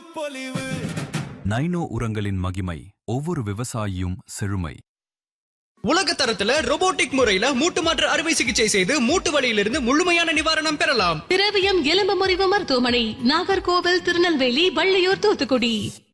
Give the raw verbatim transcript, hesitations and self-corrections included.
பொலிவு. நைனோ உரங்களின் மகிமை, ஒவ்வொரு விவசாயியும் செழுமை. உலக தரத்துல ரோபோட்டிக் முறையில மூட்டு மாற்று அறுவை சிகிச்சை செய்து மூட்டு வலியிலிருந்து முழுமையான நிவாரணம் பெறலாம். திரவியம் எலும்பு முறிவு மருத்துவமனை, நாகர்கோவில், திருநெல்வேலி, வள்ளியூர், தூத்துக்குடி.